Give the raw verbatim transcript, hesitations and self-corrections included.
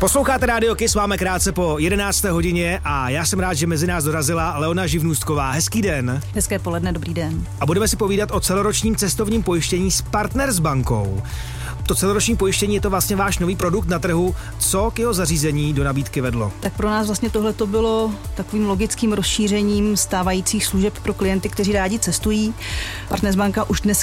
Posloucháte Rádio Kiss, máme krátce po jedenácté hodině a já jsem rád, že mezi nás dorazila Leona Živnůstková. Hezký den. Hezké poledne, dobrý den. A budeme si povídat o celoročním cestovním pojištění s Partners bankou. To celoroční pojištění je to vlastně váš nový produkt na trhu. Co k jeho zařízení do nabídky vedlo? Tak pro nás vlastně tohle to bylo takovým logickým rozšířením stávajících služeb pro klienty, kteří rádi cestují. Partners banka už dnes